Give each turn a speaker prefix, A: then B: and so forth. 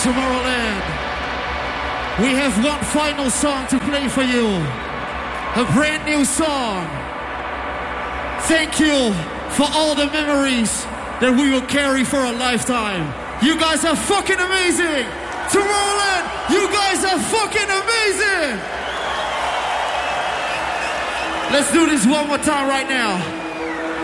A: Tomorrowland. We have one final song to play for you. A brand new song. Thank you for all the memories that we will carry for a lifetime. You guys are fucking amazing. Tomorrowland, you guys are fucking amazing. Let's do this one more time right now.